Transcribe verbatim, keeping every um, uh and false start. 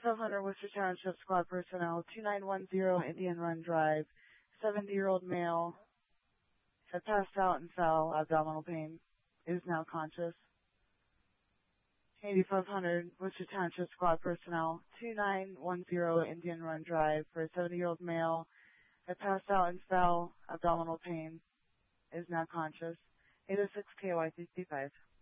eighty-five hundred Worcester Township Squad Personnel, two nine one zero Indian Run Drive, seventy-year-old male, had passed out and fell, abdominal pain, is now conscious. eighty-five hundred Worcester Township Squad Personnel, two nine one zero Indian Run Drive, for a seventy-year-old male, had passed out and fell, abdominal pain, is now conscious. eight oh six K Y fifty-five.